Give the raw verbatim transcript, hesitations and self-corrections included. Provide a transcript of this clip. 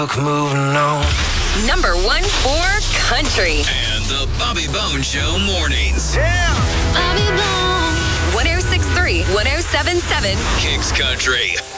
Moving on. Number one for country. And the Bobby Bone Show mornings. Yeah. Bobby Bone. one oh six point three, one oh seven point seven. Kicks Country.